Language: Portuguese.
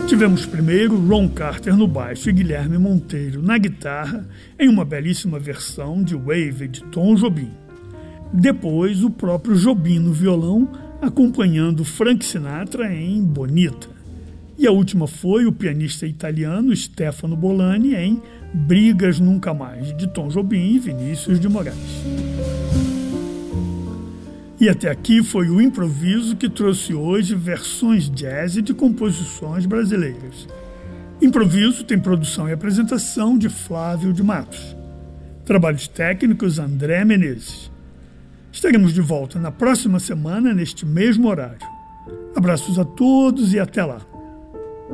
Tivemos primeiro Ron Carter no baixo e Guilherme Monteiro na guitarra, em uma belíssima versão de Wave de Tom Jobim. Depois, o próprio Jobim no violão, acompanhando Frank Sinatra em Bonita. E a última foi o pianista italiano Stefano Bolani em Brigas Nunca Mais, de Tom Jobim e Vinícius de Moraes. E até aqui foi o improviso que trouxe hoje versões jazz de composições brasileiras. Improviso tem produção e apresentação de Flávio de Matos. Trabalhos técnicos André Menezes. Estaremos de volta na próxima semana, neste mesmo horário. Abraços a todos e até lá.